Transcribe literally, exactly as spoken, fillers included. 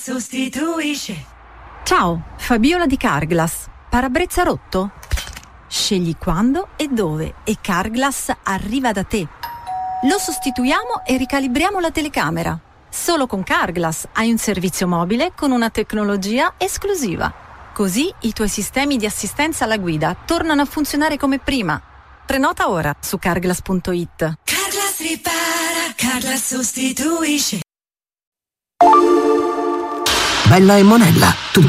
sostituisce. Ciao, Fabiola di Carglass. Parabrezza rotto? Scegli quando e dove e Carglass arriva da te. Lo sostituiamo e ricalibriamo la telecamera. Solo con Carglass hai un servizio mobile con una tecnologia esclusiva. Così i tuoi sistemi di assistenza alla guida tornano a funzionare come prima. Prenota ora su carglass punto it. Carglass ripara, Carglass sostituisce. Bella e Monella, tu